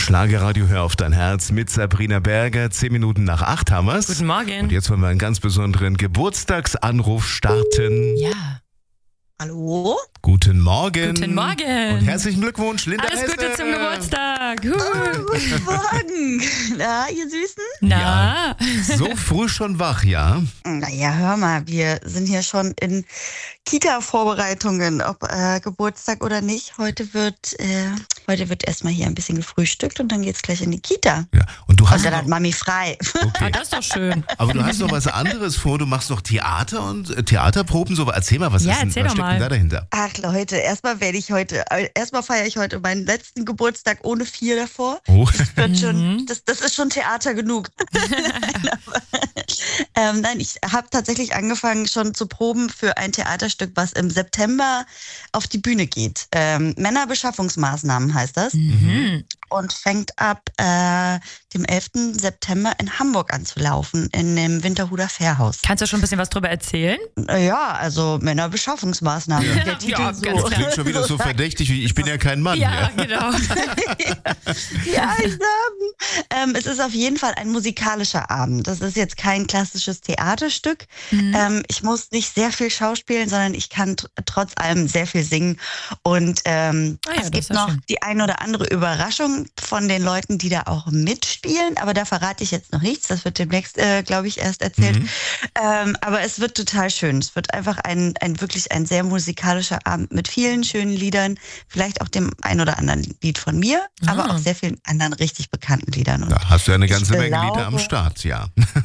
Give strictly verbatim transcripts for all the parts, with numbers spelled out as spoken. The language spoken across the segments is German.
Schlagerradio, hör auf dein Herz mit Sabrina Berger. Zehn Minuten nach acht haben wir's. Guten Morgen. Und jetzt wollen wir einen ganz besonderen Geburtstagsanruf starten. Ja. Hallo? Guten Morgen. Guten Morgen. Und herzlichen Glückwunsch, Linda Alles Hesse. Gute zum Geburtstag. Huh. Oh, guten Morgen. Na, ihr Süßen? Na? So früh schon wach, ja? Naja, hör mal, wir sind hier schon in Kita-Vorbereitungen, ob äh, Geburtstag oder nicht. Heute wird, äh, heute wird erstmal hier ein bisschen gefrühstückt und dann geht's gleich in die Kita. Ja. Und du hast Und dann noch, hat Mami frei. okay. Ah, das ist doch schön. Aber du hast noch was anderes vor. Du machst noch Theater und äh, Theaterproben. So, erzähl mal, was, Ja, ist denn, erzähl was doch steckt mal. denn da dahinter? Ach Leute, erstmal werde ich heute, äh, erstmal feiere ich heute meinen letzten Geburtstag ohne vier davor. Oh. Das wird Mhm. schon, das, das ist schon Theater genug. nein, aber, ähm, nein, ich habe tatsächlich angefangen schon zu proben für ein Theaterstück, was im September auf die Bühne geht. Ähm, Männerbeschaffungsmaßnahmen heißt das. Mhm. Und fängt ab äh, dem elften September in Hamburg an zu laufen, in dem Winterhuder Fährhaus. Kannst du schon ein bisschen was drüber erzählen? Äh, Ja, also Männerbeschaffungsmaßnahmen. Ja. Der Titel Ja, so. ganz klar. Klingt schon wieder so verdächtig, wie ich bin ja kein Mann. Ja, genau. Ja, ich sag, ähm, es ist auf jeden Fall ein musikalischer Abend. Das ist jetzt kein klassisches Theaterstück. Mhm. Ähm, ich muss nicht sehr viel schauspielen, sondern ich kann tr- trotz allem sehr viel singen. Und ähm, Ah ja, das es gibt ist ja noch schön. die ein oder andere Überraschung von den Leuten, die da auch mitspielen. Aber da verrate ich jetzt noch nichts. Das wird demnächst, äh, glaube ich, erst erzählt. Mhm. Ähm, aber es wird total schön. Es wird einfach ein, ein wirklich ein sehr musikalischer Abend mit vielen schönen Liedern. Vielleicht auch dem ein oder anderen Lied von mir, Ah. aber auch sehr vielen anderen richtig bekannten Liedern. Und Da hast du ja eine Ich ganze Menge glaube- Lieder am Start, ja.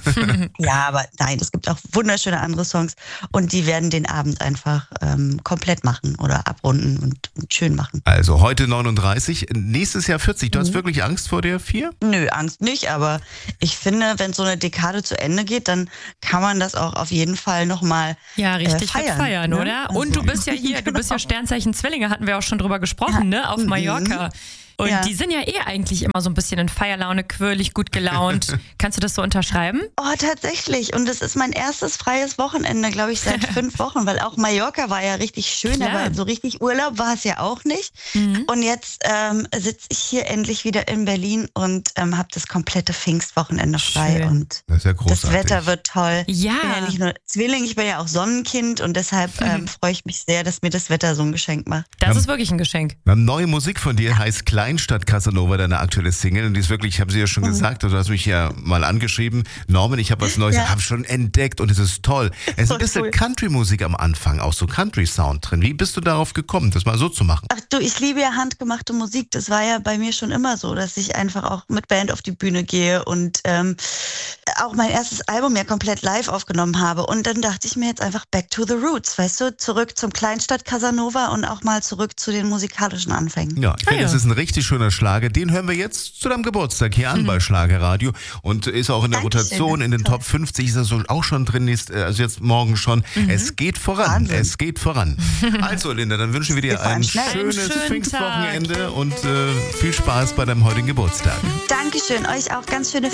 ja, aber nein, es gibt auch wunderschöne andere Songs und die werden den Abend einfach ähm, komplett machen oder abrunden und, und schön machen. Also heute neununddreißig, nächstes Jahr vierzig. Du hast Mhm. wirklich Angst vor der vier? Nö, Angst nicht, aber ich finde, wenn so eine Dekade zu Ende geht, dann kann man das auch auf jeden Fall nochmal Ja, richtig Äh, fett feiern, feiern, ne? oder? Also- Und du bist ja hier, du bist ja Sternzeichen Zwillinge, hatten wir auch schon drüber gesprochen, ne? Auf Mhm. Mallorca. Und Ja. die sind ja eh eigentlich immer so ein bisschen in Feierlaune, quirlig, gut gelaunt. Kannst du das so unterschreiben? Oh, tatsächlich. Und es ist mein erstes freies Wochenende, glaube ich, seit fünf Wochen, weil auch Mallorca war ja richtig schön, Klar. aber so richtig Urlaub war es ja auch nicht. Mhm. Und jetzt ähm, sitze ich hier endlich wieder in Berlin und ähm, habe das komplette Pfingstwochenende frei. Schön. Und Das ist ja das großartig. Wetter wird toll. Ich bin ja Ja, nicht nur Zwilling, ich bin ja auch Sonnenkind und deshalb ähm, freue ich mich sehr, dass mir das Wetter so ein Geschenk macht. das ist wirklich ein Geschenk. Wir haben neue Musik von dir, heißt Kleinstadt Casanova, deine aktuelle Single. Und die ist wirklich, ich habe sie ja schon Mhm. gesagt, du hast mich ja mal angeschrieben. Norman, ich habe was Neues, Ja. habe schon entdeckt und es ist toll. Es ist ein Voll bisschen cool. Country-Musik am Anfang, auch so Country-Sound drin. Wie bist du darauf gekommen, das mal so zu machen? Ach du, ich liebe ja handgemachte Musik. Das war ja bei mir schon immer so, dass ich einfach auch mit Band auf die Bühne gehe und ähm, auch mein erstes Album ja komplett live aufgenommen habe. Und dann dachte ich mir jetzt einfach back to the roots, weißt du, zurück zum Kleinstadt Casanova und auch mal zurück zu den musikalischen Anfängen. Ja, ich Ah, finde, ja. das ist ein richtig schöner Schlager. Den hören wir jetzt zu deinem Geburtstag hier an bei Schlagerradio und ist auch in der Dankeschön, Rotation in den toll. Top fünfzig, ist er so auch schon drin, ist, äh, also jetzt morgen schon. Es geht voran, Wahnsinn. es geht voran. Also Linda, dann wünschen wir dir Wir fahren ein schnell. schönes Einen schönen Pfingstwochenende und äh, viel Spaß bei deinem heutigen Geburtstag. Dankeschön, euch auch ganz schöne